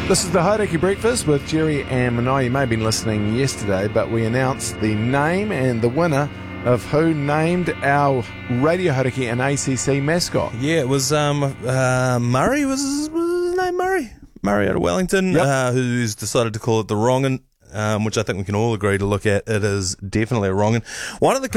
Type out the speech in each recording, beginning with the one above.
This is the Hauraki Breakfast with Jerry and Manoa. You may have been listening yesterday, but we announced the name and the winner of who named our Radio Hauraki and ACC mascot. Yeah, it was Murray. Was his name Murray? Murray out of Wellington, Yep. Who's decided to call it the wrong'un. Which I think we can all agree to look at. It is definitely a wrong'un. One of the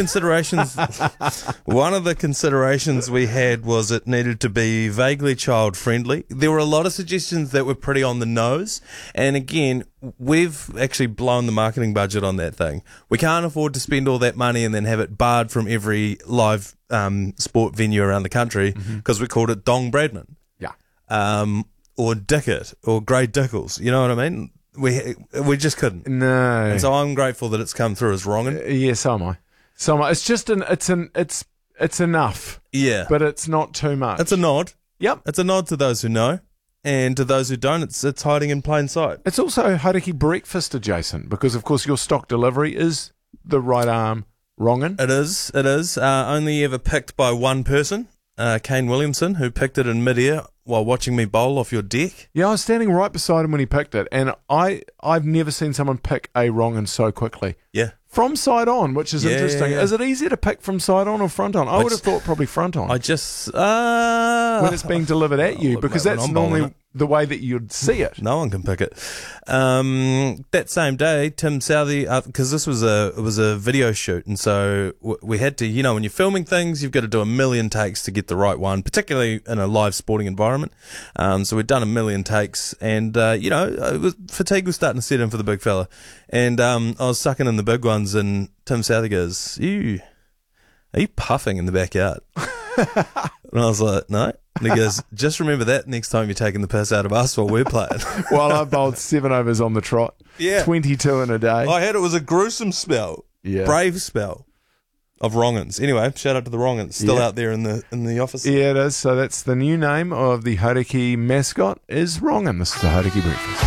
considerations we had was it needed to be vaguely child friendly. There were a lot of suggestions that were pretty on the nose, and again, we've actually blown the marketing budget on that thing. We can't afford to spend all that money and then have it barred from every live sport venue around the country because we called it Dong Bradman. Yeah. Or Dickett or Grey Dickles. You know what I mean? We just couldn't. No. And so I'm grateful that it's come through as wrong'un. Yeah, so am I. So am I. It's just it's enough. Yeah. But it's not too much. It's a nod. Yep. It's a nod to those who know. And to those who don't, it's hiding in plain sight. It's also Hauraki Breakfast adjacent because, of course, your stock delivery is the right arm wrong'un. It is. Only ever picked by one person, Kane Williamson, who picked it in midair while watching me bowl off your deck. Yeah, I was standing right beside him when he picked it, and I've never seen someone pick a wrong'un so quickly. Yeah. From side on, which is interesting. Yeah. Is it easier to pick from side on or front on? I would have thought probably front on. I just... when it's being delivered at you, look, because mate, when that's I'm bowling normally it. the way that you'd see it. No one can pick it. That same day, Tim Southey, because it was a video shoot, and so we had to, when you're filming things, you've got to do 1,000,000 takes to get the right one, particularly in a live sporting environment. So we'd done 1,000,000 takes, and fatigue was starting to set in for the big fella, and I was sucking in the big ones, and Tim Southey goes, "Are you puffing in the backyard?" And I was like, "No." And he goes, "Just remember that next time you're taking the piss out of us while we're playing." Well, I bowled 7 overs on the trot. Yeah. 22 in a day. It was a gruesome spell. Yeah. Brave spell of wrong'uns. Anyway, shout out to the wrong'uns. Still out there in the office. Yeah, it is. So that's the new name of the Hauraki mascot is wrong'un. This is the Hauraki Breakfast.